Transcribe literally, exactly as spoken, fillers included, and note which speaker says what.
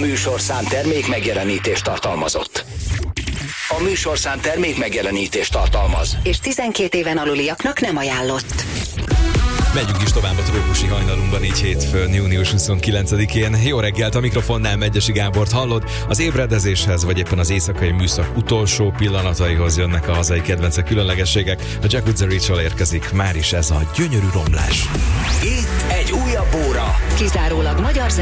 Speaker 1: műsorszám termék megjelenítést tartalmazott. A műsorszám termék megjelenítést tartalmaz. És tizenkét éven aluliaknak nem ajánlott.
Speaker 2: Megyünk is tovább a trópusi hajnalunkban, így hétfőn, június huszonkilencedikén. Jó reggelt, a mikrofonnál Megyesi Gábort hallod. Az ébredezéshez, vagy éppen az éjszakai műszak utolsó pillanataihoz jönnek a hazai kedvencek, különlegességek. A Jack Woods the Ritual érkezik, már is ez a gyönyörű romlás.
Speaker 1: Itt egy újabb óra.
Speaker 3: Kizárólag magyar